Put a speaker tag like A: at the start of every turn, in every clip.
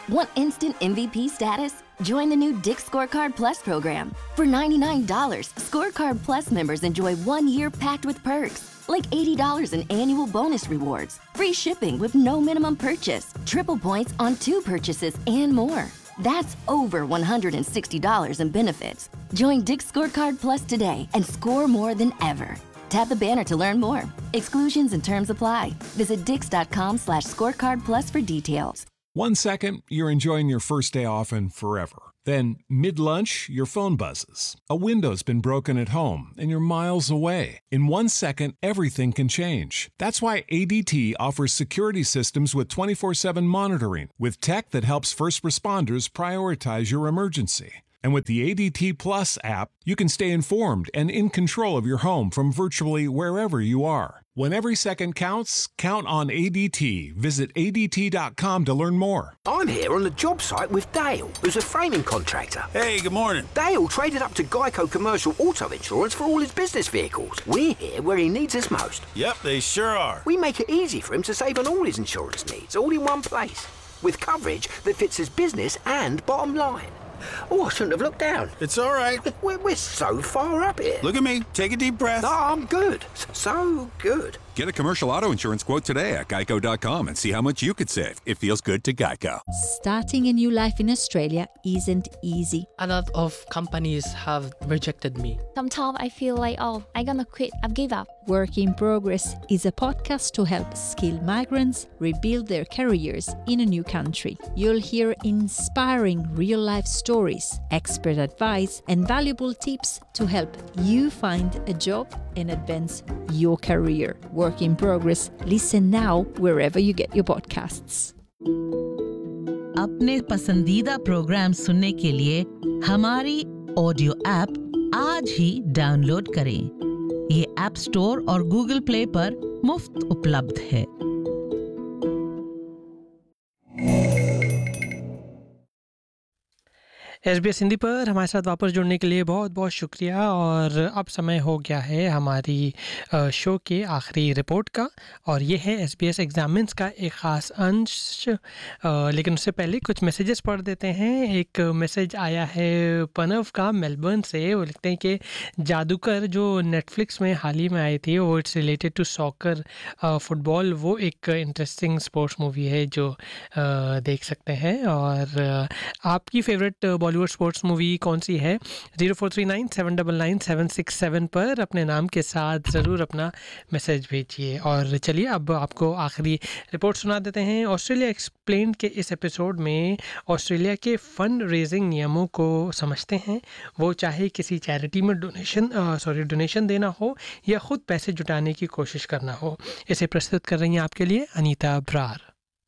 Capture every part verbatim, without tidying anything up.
A: Want instant M V P status? Join the new Dick's Scorecard Plus program. For ninety-nine dollars, Scorecard Plus members enjoy one year packed with perks, like eighty dollars in annual bonus rewards, free shipping with no minimum purchase, triple points on two purchases, and more. That's over one hundred sixty dollars in benefits. Join Dick's Scorecard Plus today and score more than ever. Tap the banner to learn more. Exclusions and terms apply. Visit dix.com slash scorecard plus for details.
B: One second, you're enjoying your first day off and forever. Then, mid-lunch, your phone buzzes. A window's been broken at home and you're miles away. In one second, everything can change. That's why A D T offers security systems with twenty-four seven monitoring, with tech that helps first responders prioritize your emergency. And with the A D T Plus app, you can stay informed and in control of your home from virtually wherever you are. When every second counts, count on A D T. Visit A D T dot com to learn more.
C: I'm here on the job site with Dale, who's a framing contractor.
D: Hey, good morning.
C: Dale traded up to Geico Commercial Auto Insurance for all his business vehicles. We're here where he needs us most.
D: Yep, they sure are.
C: We make it easy for him to save on all his insurance needs, all in one place, with coverage that fits his business and bottom line. Oh, I shouldn't have looked down.
D: It's all right.
C: We're, we're so far up here.
D: Look at me. Take a deep breath.
C: No, I'm good. So good.
E: Get a commercial auto insurance quote today at geico dot com and see how much you could save. It feels good to Geico.
F: Starting a new life in Australia isn't easy.
G: A lot of companies have rejected me.
H: Sometimes I feel like, oh, I'm gonna quit. I've give up.
F: Work in Progress is a podcast to help skilled migrants rebuild their careers in a new country. You'll hear inspiring real-life stories, expert advice, and valuable tips to help you find a job and advance your career. Work in Progress. Listen now wherever you get your podcasts.
I: अपने पसंदीदा programme सुनने के लिए हमारी audio app आज ही download करें। ये app store और गूगल प्ले पर मुफ्त उपलब्ध है।
G: एसबीएस हिंदी पर हमारे साथ वापस जुड़ने के लिए बहुत बहुत शुक्रिया। और अब समय हो गया है हमारी शो के आखिरी रिपोर्ट का, और ये है एसबीएस एग्जामिन्स का एक ख़ास अंश। लेकिन उससे पहले कुछ मैसेजेस पढ़ देते हैं। एक मैसेज आया है पनव का मेलबर्न से। वो लिखते हैं कि जादूगर जो नेटफ्लिक्स में हाल ही में आई थी, वो it's related to soccer football, वो एक इंटरेस्टिंग स्पोर्ट्स मूवी है जो देख सकते हैं। और आपकी फेवरेट बॉलीवुड स्पोर्ट्स मूवी कौन सी है? Zero four three nine seven double nine seven six seven पर अपने नाम के साथ ज़रूर अपना मैसेज भेजिए। और चलिए अब आपको आखिरी रिपोर्ट सुना देते हैं। ऑस्ट्रेलिया एक्सप्लेन्ड के इस एपिसोड में ऑस्ट्रेलिया के फंड रेजिंग नियमों को समझते हैं। वो चाहे किसी चैरिटी में डोनेशन सॉरी डोनेशन देना हो या ख़ुद पैसे जुटाने की कोशिश करना हो। इसे प्रस्तुत कर रही हैं आपके लिए अनीता ब्रार।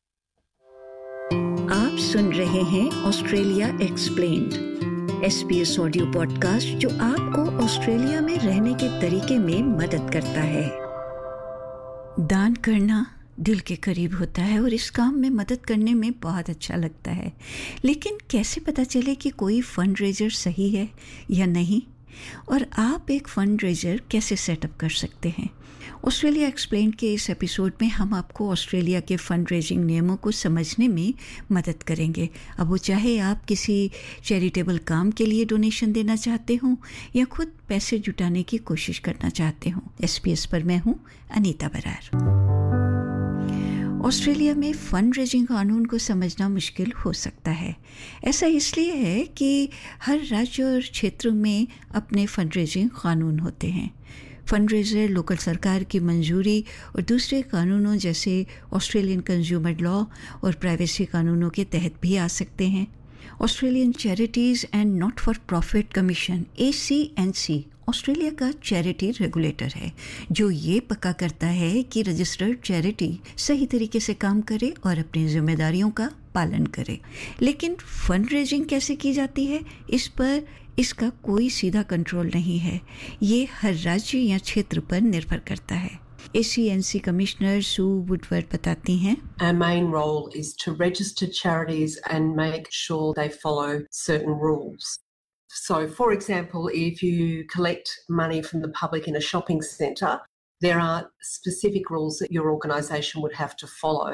J: आप सुन रहे हैं Australia explained, SBS audio podcast जो आपको ऑस्ट्रेलिया में रहने के तरीके में मदद करता है। दान करना दिल के करीब होता है और इस काम में मदद करने में बहुत अच्छा लगता है, लेकिन कैसे पता चले कि कोई फंड रेजर सही है या नहीं, और आप एक फंड रेजर कैसे सेटअप कर सकते हैं? ऑस्ट्रेलिया एक्सप्लेन के इस एपिसोड में हम आपको ऑस्ट्रेलिया के फंड रेजिंग नियमों को समझने में मदद करेंगे। अब वो चाहे आप किसी चैरिटेबल काम के लिए डोनेशन देना चाहते हों या खुद पैसे जुटाने की कोशिश करना चाहते हों। एसपीएस पर मैं हूँ अनीता बरार। ऑस्ट्रेलिया में फंड रेजिंग कानून को समझना मुश्किल हो सकता है। ऐसा इसलिए है कि हर राज्य और क्षेत्र में अपने फंड रेजिंग कानून होते हैं। फंड रेजर लोकल सरकार की मंजूरी और दूसरे कानूनों जैसे ऑस्ट्रेलियन कंज्यूमर लॉ और प्राइवेसी कानूनों के तहत भी आ सकते हैं। Australian charities and not for profit commission A C N C Australia का चैरिटी रेगुलेटर है, जो ये पक्का करता है कि रजिस्टर्ड चैरिटी सही तरीके से काम करे और अपनी जिम्मेदारियों का पालन करे। लेकिन फंड रेजिंग कैसे की जाती है, इस पर इसका कोई सीधा कंट्रोल नहीं है। ये हर राज्य या क्षेत्र पर निर्भर करता है। A C N C commissioner Sue Woodward बताती हैं,
K: Our main role is to register charities and make sure they follow certain rules. So, for example, if you collect money from the public in a shopping centre, there are specific rules that your organisation would have to follow,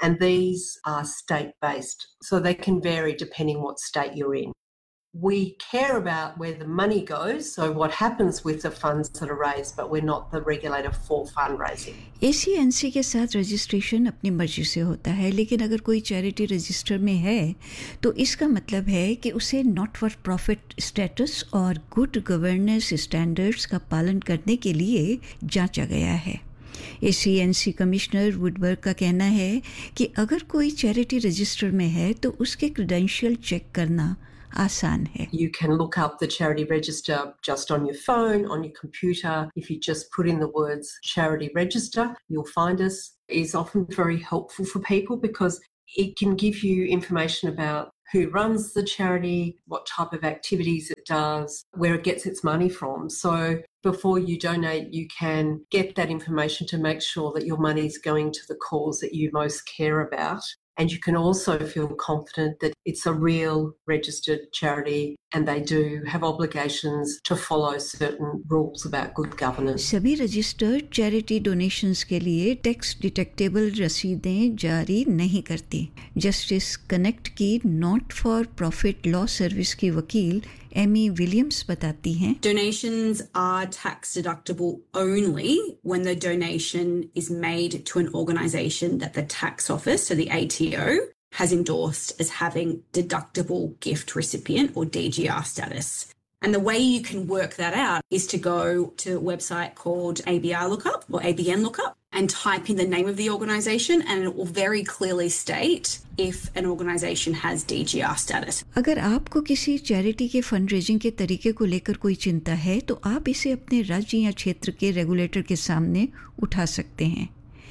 K: and these are state-based, so they can vary depending what state you're in. We care about where the money goes, so what happens with the funds that are raised, but we're not the regulator for fundraising.
J: A C N C के साथ registration अपनी मर्जी से होता है, लेकिन अगर कोई चैरिटी रजिस्टर में है तो इसका मतलब है कि उसे नॉट फॉर प्रॉफिट स्टेटस और गुड गवर्नेंस स्टैंडर्ड्स का पालन करने के लिए जांचा गया है। ए C N C commissioner Woodward का कहना है कि अगर कोई चैरिटी रजिस्टर में है तो उसके क्रेडेंशियल चेक करना आसान है।
K: You can look up the charity register just on your phone, on your computer. If you just put in the words charity register, you'll find us. It's often very helpful for people because it can give you information about who runs the charity, what type of activities it does, where it gets its money from. So before you donate, you can get that information to make sure that your money is going to the cause that you most care about. And you can also feel confident that it's a real registered charity and they do have obligations to follow certain rules about good governance.
J: सभी registered charity donations के लिए tax detectable रसीदें जारी नहीं करती। Justice connect की not for profit law service की वकील Amy Williams बताती हैं,
L: Donations are tax deductible only when the donation is made to an organisation that the tax office, so the A T O, has endorsed as having deductible gift recipient or D G R status. And the way you can work that out is to go to a website called A B R Lookup or A B N Lookup and type in the name of the organisation and it will very clearly state if an organisation has D G R status.
J: अगर आपको किसी charity के fund raising के तरीके को लेकर कोई चिंता है तो आप इसे अपने राज्य या क्षेत्र के रेगुलेटर के सामने उठा सकते हैं।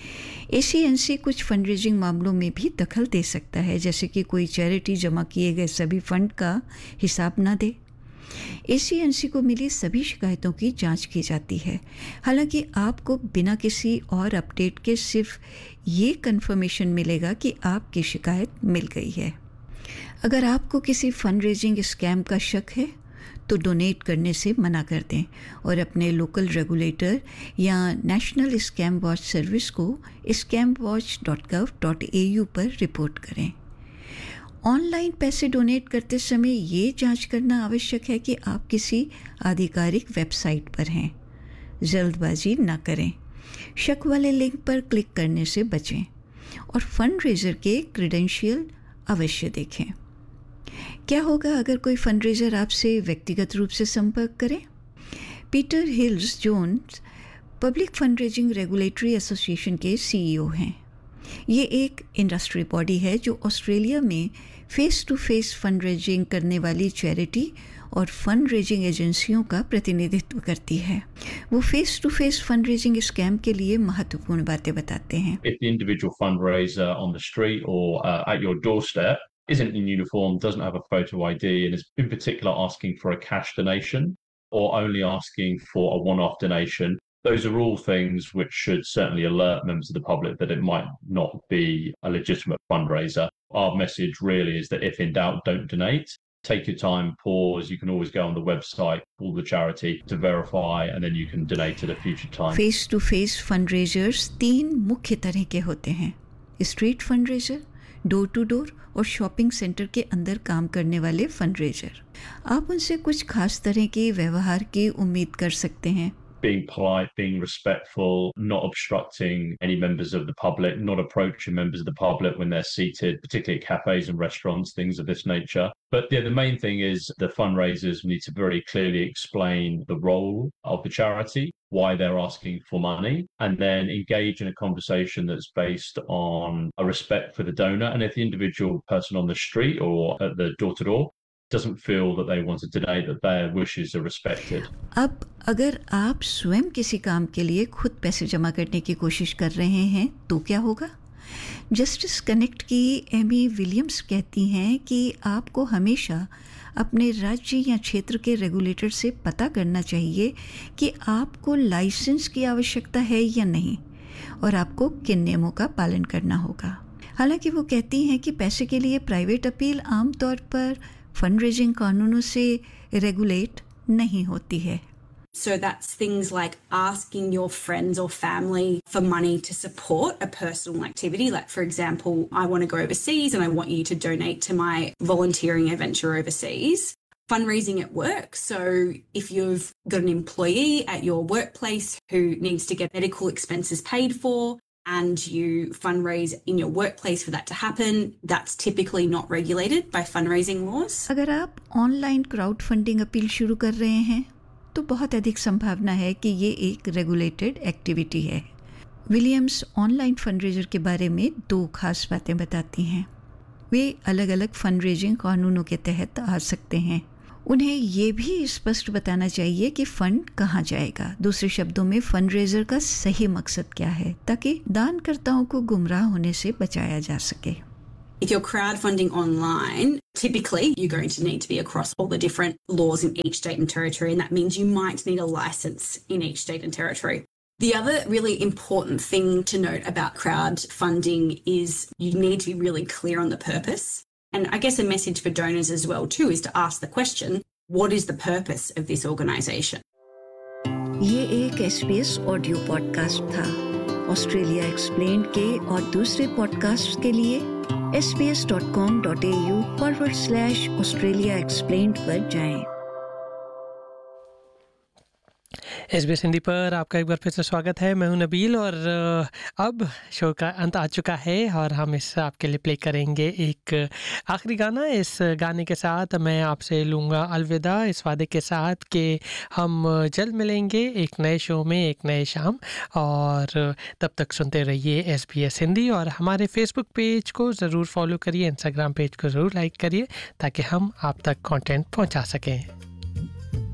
J: ए सी एन सी कुछ फंड रेजिंग मामलों में भी दखल दे सकता है, जैसे कि कोई चैरिटी जमा किए गए सभी फंड का हिसाब ना दे। ए सी एन सी को मिली सभी शिकायतों की जांच की जाती है, हालांकि आपको बिना किसी और अपडेट के सिर्फ ये कंफर्मेशन मिलेगा कि आपकी शिकायत मिल गई है। अगर आपको किसी फंड रेजिंग स्कैम का शक है तो डोनेट करने से मना कर दें और अपने लोकल रेगुलेटर या नेशनल स्कैम वॉच सर्विस को scam watch dot gov dot A you पर रिपोर्ट करें। ऑनलाइन पैसे डोनेट करते समय ये जांच करना आवश्यक है कि आप किसी आधिकारिक वेबसाइट पर हैं। जल्दबाजी ना करें, शक वाले लिंक पर क्लिक करने से बचें और फंड रेजर के क्रेडेंशियल अवश्य देखें। क्या होगा अगर कोई फंड रेजर आपसे व्यक्तिगत रूप से संपर्क करे? Peter hills Jones public fund raising regulatory association के सी ई ओ हैं। ये एक इंडस्ट्री बॉडी है जो ऑस्ट्रेलिया में face to face fund raising करने वाली चैरिटी और फंड रेजिंग एजेंसियों का प्रतिनिधित्व करती है। वो face to face fund raising scam के लिए महत्वपूर्ण बातें बताते हैं।
M: If the individual fundraiser on the street or uh, at your doorstep isn't in uniform, doesn't have a photo I D, and is in particular asking for a cash donation or only asking for a one-off donation, those are all things which should certainly alert members of the public that it might not be a legitimate fundraiser. Our message really is that if in doubt, don't donate. Take your time, pause. You can always go on the website, call the charity to verify, and then you can donate at a future time.
J: Face to face fundraisers तीन मुख्य तरह के होते हैं: street fundraiser, door to door और shopping centre के अंदर काम करने वाले फंडरेजर। आप उनसे कुछ खास तरह के व्यवहार की उम्मीद कर सकते हैं।
M: Being polite, being respectful, not obstructing any members of the public, not approaching members of the public when they're seated, particularly at cafes and restaurants, things of this nature. But yeah, the main thing is the fundraisers need to very clearly explain the role of the charity, why they're asking for money, and then engage in a conversation that's based on a respect for the donor. And if the individual person on the street or at the door-to-door doesn't feel that they want to donate, that their wishes are respected.
J: अब अगर आप स्वयं किसी काम के लिए खुद पैसे जमा करने की कोशिश कर रहे हैं तो क्या होगा? जस्टिस कनेक्ट की एमी विलियम्स कहती हैं कि आपको हमेशा अपने राज्य या क्षेत्र के रेगुलेटर से पता करना चाहिए कि आपको लाइसेंस की आवश्यकता है या नहीं और आपको किन नियमों का पालन करना होगा। हालांकि वो कहती हैं कि पैसे के लिए प्राइवेट अपील आमतौर पर फंड रेजिंग कानूनों से रेगुलेट नहीं होती है।
L: So that's things like asking your friends or family for money to support a personal activity. Like, for example, I want to go overseas and I want you to donate to my volunteering adventure overseas. Fundraising at work. So if you've got an employee at your workplace who needs to get medical expenses paid for, and you fundraise in your workplace for that to happen, that's typically not regulated by fundraising laws.
J: अगर आप online crowd funding appeal शुरू कर रहे हैं तो बहुत अधिक संभावना है कि ये एक रेगुलेटेड एक्टिविटी है। विलियम्स ऑनलाइन फंडरेजर के बारे में दो खास बातें बताती हैं। वे अलग अलग फंडरेजिंग कानूनों के तहत आ सकते हैं। उन्हें ये भी स्पष्ट बताना चाहिए कि फंड कहाँ जाएगा, दूसरे शब्दों में फंडरेजर का सही मकसद क्या है, ताकि दानकर्ताओं को गुमराह होने से बचाया जा सके।
L: If you're crowdfunding online, typically you're going to need to be across all the different laws in each state and territory, and that means you might need a license in each state and territory. The other really important thing to note about crowdfunding is you need to be really clear on the purpose. And I guess a message for donors as well too is to ask the question, what is the purpose of this organisation?
J: ये एक S B S audio podcast था। Australia explained के और दूसरे podcast के लिए S B S dot com dot A you forward slash Australia explained पर जाएं।
G: एस बी एस हिंदी पर आपका एक बार फिर से स्वागत है। मैं हूं नबील और अब शो का अंत आ चुका है और हम इस आपके लिए प्ले करेंगे एक आखिरी गाना। इस गाने के साथ मैं आपसे लूँगा अलविदा, इस वादे के साथ कि हम जल्द मिलेंगे एक नए शो में एक नए शाम। और तब तक सुनते रहिए एस बी एस हिंदी और हमारे फेसबुक पेज को ज़रूर फॉलो करिए, इंस्टाग्राम पेज को ज़रूर लाइक करिए ताकि हम आप तक कंटेंट पहुंचा सकें।